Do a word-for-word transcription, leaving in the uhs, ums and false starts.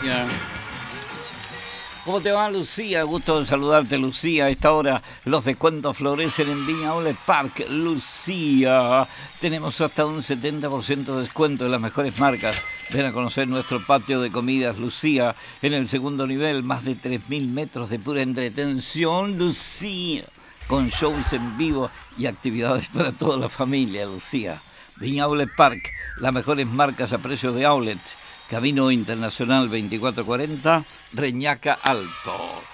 Ya. ¿Cómo te va, Lucía? Gusto de saludarte, Lucía. A esta hora los descuentos florecen en Viña Outlet Park. Lucía, tenemos hasta un setenta por ciento de descuento en las mejores marcas. Ven a conocer nuestro patio de comidas, Lucía. En el segundo nivel, más de tres mil metros de pura entretención, Lucía. Con shows en vivo y actividades para toda la familia, Lucía. Viña Outlet Park, las mejores marcas a precios de outlet. Camino Internacional veinticuatro cuarenta, Reñaca Alto.